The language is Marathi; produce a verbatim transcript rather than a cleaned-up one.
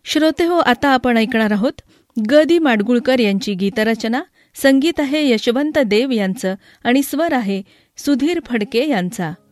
श्रोते हो, आता आपण ऐकणार आहोत ग दी माडगुळकर यांची गीतरचना. संगीत आहे यशवंत देव यांचं आणि स्वर आहे सुधीर फडके यांचा.